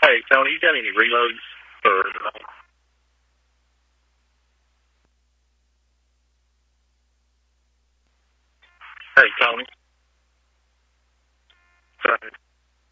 Hey, Tony, you got any reloads for? Hey, Tony. Sorry.